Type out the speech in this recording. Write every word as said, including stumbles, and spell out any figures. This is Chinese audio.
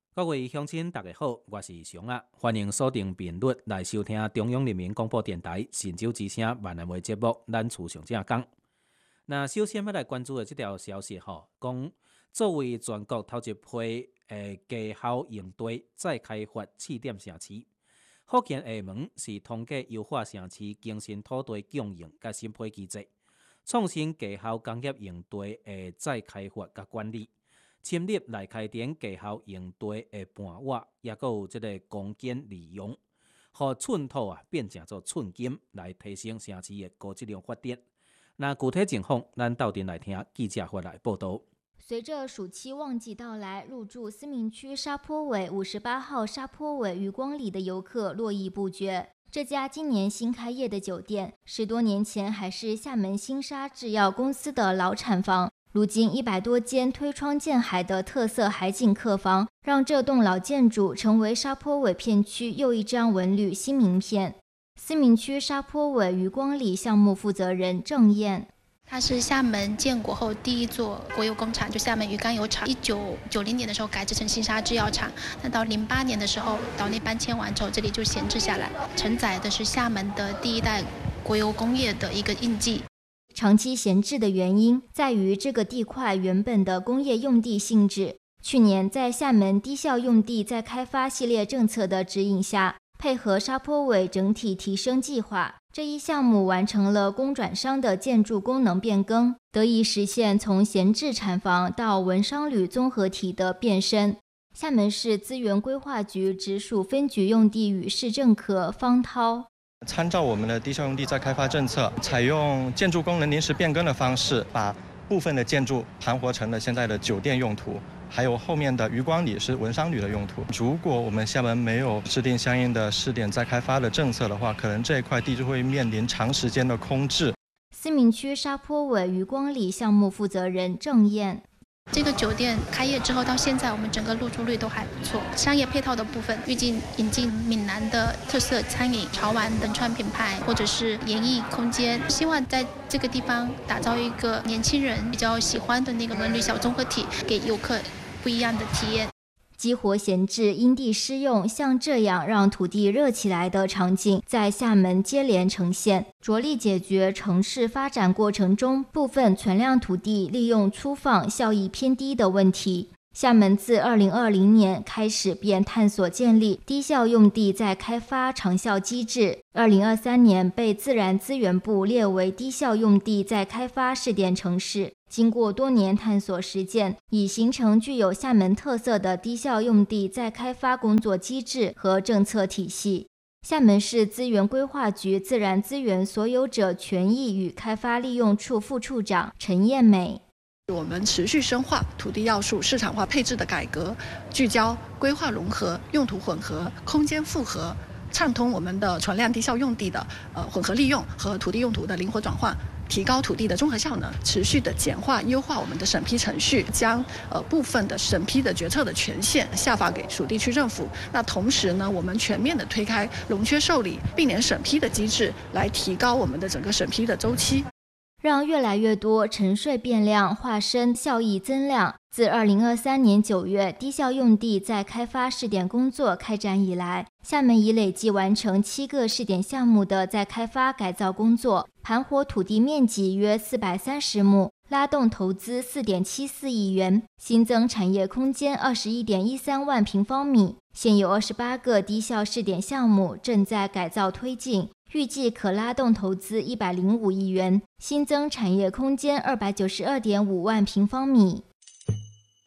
各位乡亲，大家好，我是熊啊，欢迎锁定频率来收听中央人民广播电台神州之声闽南话节目《咱厝上正讲》。那首先要来关注的这条消息吼，讲作为全国头一批诶家校用地再开发试点城市，福建厦门是通过优化城市更新土地供应甲审批机制，创新家校工业用地的再开发甲管理。深入来开展家校用地的盘挖，也阁有这个攻坚利用，互寸土啊变成做寸金，来提升城市的高质量发展。那具体情况，咱到阵来听记者回来报道。 随着暑期旺季到来，入住思明区沙坡尾五十八号沙坡尾渔光里的游客络绎不绝。这家今年新开业的酒店，十多年前还是厦门新沙制药公司的老产房。如今一百多间推窗见海的特色海景客房，让这栋老建筑成为沙坡尾片区又一张文旅新名片。思明区沙坡尾渔光里项目负责人郑燕， 它是厦门建国后第一座国有工厂，就厦门鱼缸油厂。一九九零年的时候改制成新沙制药厂，那到零八年的时候岛内搬迁完之后，这里就闲置下来，承载的是厦门的第一代国有工业的一个印记。 长期闲置的原因在于这个地块原本的工业用地性质。去年在厦门低效用地再开发系列政策的指引下，配合沙坡尾整体提升计划，这一项目完成了工转商的建筑功能变更，得以实现从闲置产房到文商旅综合体的变身。厦门市资源规划局直属分局用地与市政科方涛， 参照我们的低效用地再开发政策，采用建筑功能临时变更的方式，把部分的建筑盘活成了现在的酒店用途，还有后面的渔光里是文商旅的用途。如果我们厦门没有制定相应的试点再开发的政策的话，可能这一块地就会面临长时间的空置。 思明区沙坡尾渔光里项目负责人郑燕， 这个酒店开业之后到现在，我们整个入住率都还不错。商业配套的部分，预计引进闽南的特色餐饮、潮玩等串品牌，或者是演艺空间，希望在这个地方打造一个年轻人比较喜欢的那个文旅小综合体，给游客不一样的体验。 激活闲置、因地施用，像这样让土地热起来的场景，在厦门接连呈现，着力解决城市发展过程中部分存量土地利用粗放、效益偏低的问题。厦门自二零二零年开始便探索建立低效用地再开发长效机制，二零二三年被自然资源部列为低效用地再开发试点城市。经过多年探索实践，已形成具有厦门特色的低效用地再开发工作机制和政策体系。厦门市资源规划局自然资源所有者权益与开发利用处副处长陈艳美， 我们持续深化土地要素市场化配置的改革，聚焦规划融合、用途混合、空间复合，畅通我们的存量低效用地的呃混合利用和土地用途的灵活转换，提高土地的综合效能，持续的简化优化我们的审批程序，将呃部分的审批的决策的权限下发给属地区政府。那同时呢，我们全面的推开农缺受理、并联审批的机制，来提高我们的整个审批的周期。 让越来越多沉睡变量化身效益增量。自二零二三年九月低效用地再开发试点工作开展以来，厦门已累计完成七个试点项目的再开发改造工作，盘活土地面积约四百三十亩，拉动投资四点七四亿元，新增产业空间二十一点一三万平方米。现有二十八个低效试点项目正在改造推进，预计可拉动投资一百零五亿元，新增产业空间二百九十二点五万平方米。